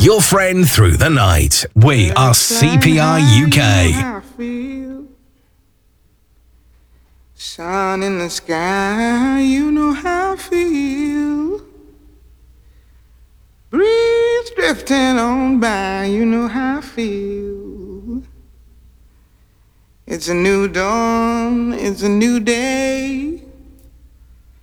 Your friend through the night. We are CPR UK. Sun in the sky, you know how I feel. Breeze drifting on by, you know how I feel. It's a new dawn, it's a new day.